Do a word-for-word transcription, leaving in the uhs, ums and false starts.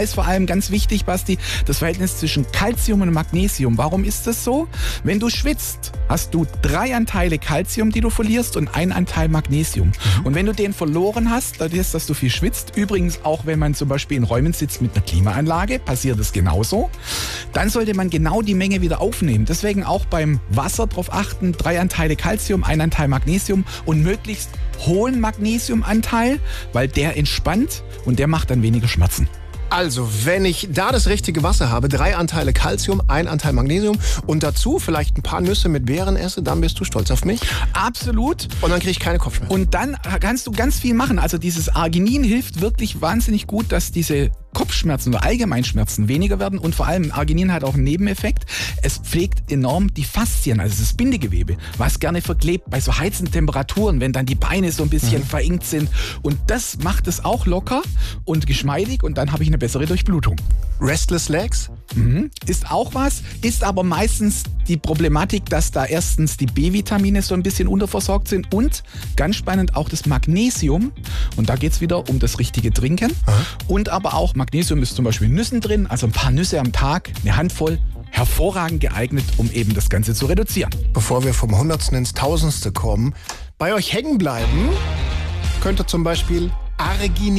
da ist vor allem ganz wichtig, Basti, das Verhältnis zwischen Calcium und Magnesium. Warum ist das so? Wenn du schwitzt, hast du drei Anteile Calcium, die du verlierst und einen Anteil Magnesium. Mhm. Und wenn du den verloren hast, das ist, dass du viel schwitzt, übrigens auch wenn man zum Beispiel in Räumen sitzt mit einer Klimaanlage, passiert es genauso, dann sollte man genau die Menge wieder aufnehmen. Deswegen auch beim Wasser darauf achten, drei Anteile Calcium, ein Anteil Magnesium und möglichst hohen Magnesiumanteil, weil der entspannt und der macht dann weniger Schmerzen. Also, wenn ich da das richtige Wasser habe, drei Anteile Calcium, ein Anteil Magnesium und dazu vielleicht ein paar Nüsse mit Beeren esse, dann bist du stolz auf mich? Absolut. Und dann kriege ich keine Kopfschmerzen. Und dann kannst du ganz viel machen. Also dieses Arginin hilft wirklich wahnsinnig gut, dass diese Kopfschmerzen oder Allgemeinschmerzen weniger werden und vor allem Arginin hat auch einen Nebeneffekt. Es pflegt enorm die Faszien, also das Bindegewebe, was gerne verklebt bei so heißen Temperaturen, wenn dann die Beine so ein bisschen mhm. verengt sind. Und das macht es auch locker und geschmeidig und dann habe ich eine bessere Durchblutung. Restless Legs? Mhm. Ist auch was, ist aber meistens die Problematik, dass da erstens die B-Vitamine so ein bisschen unterversorgt sind und ganz spannend auch das Magnesium. Und da geht es wieder um das richtige Trinken. Aha. Und aber auch Magnesium ist zum Beispiel in Nüssen drin, also ein paar Nüsse am Tag, eine Handvoll, hervorragend geeignet, um eben das Ganze zu reduzieren. Bevor wir vom Hundertsten ins Tausendste kommen, bei euch hängen bleiben könnte zum Beispiel Arginin